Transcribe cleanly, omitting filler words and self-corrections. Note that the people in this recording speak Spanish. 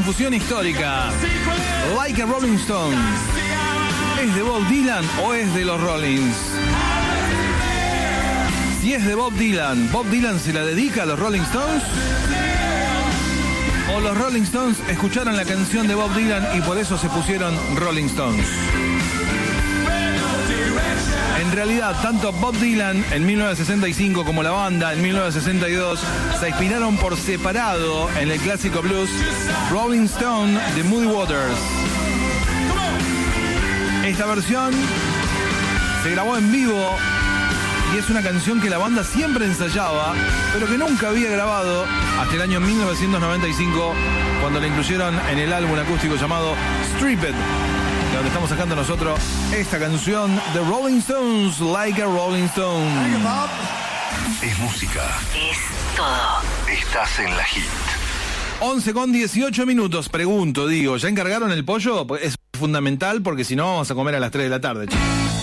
confusión histórica. Like a Rolling Stone. ¿Es de Bob Dylan o es de los Rollins? Si es de Bob Dylan se la dedica a los Rolling Stones. ¿O los Rolling Stones escucharon la canción de Bob Dylan y por eso se pusieron Rolling Stones? En realidad, tanto Bob Dylan en 1965 como la banda en 1962 se inspiraron por separado en el clásico blues Rolling Stone de Muddy Waters. Esta versión se grabó en vivo y es una canción que la banda siempre ensayaba, pero que nunca había grabado hasta el año 1995, cuando la incluyeron en el álbum acústico llamado Stripped, donde estamos sacando nosotros esta canción de Rolling Stones, Like a Rolling Stone. Es música. Es todo. Estás en la hit. 11:18. Pregunto, ¿ya encargaron el pollo? Es fundamental porque si no vamos a comer a las 3 de la tarde, chicos.